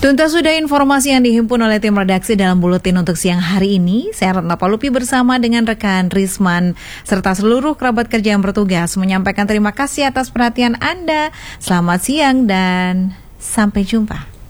Tuntas sudah informasi yang dihimpun oleh tim redaksi dalam buletin untuk siang hari ini. Saya Ratna Palupi bersama dengan rekan Risman serta seluruh kerabat kerja yang bertugas menyampaikan terima kasih atas perhatian Anda. Selamat siang dan sampai jumpa.